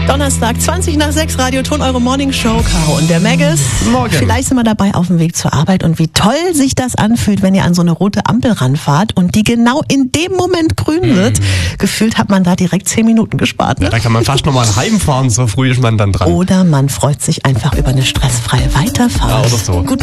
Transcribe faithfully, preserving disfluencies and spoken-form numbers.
Donnerstag, zwanzig nach sechs, Radio Ton, eure Morning Show. Caro und der Maggis. Morgen. Vielleicht sind wir dabei auf dem Weg zur Arbeit und wie toll sich das anfühlt, wenn ihr an so eine rote Ampel ranfahrt und die genau in dem Moment grün wird. Mm. Gefühlt hat man da direkt zehn Minuten gespart. Ne? Ja, da kann man fast nochmal heimfahren, so früh ist man dann dran. Oder man freut sich einfach über eine stressfreie Weiterfahrt. Ja, oder so. Gut.